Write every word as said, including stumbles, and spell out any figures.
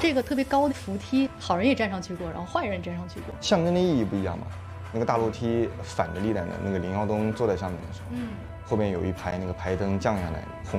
这个特别高的扶梯，好人也站上去过，然后坏人也站上去过。 象征的意义不一样嘛。那个大楼梯反着立在那，那个林耀东坐在上面的时候，嗯，后面有一排那个排灯降下来，红